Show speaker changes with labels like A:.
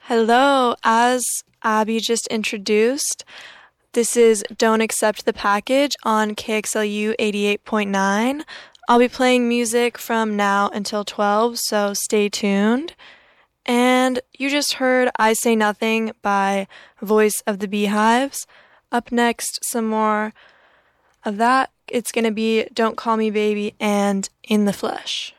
A: Hello, as Abby just introduced, this is Don't Accept the Package on KXLU 88.9. I'll be playing music from now until 12, so stay tuned. And you just heard I Say Nothing by Voice of the Beehives. Up next, some more of that. It's going to be Don't Call Me Baby and In the Flesh.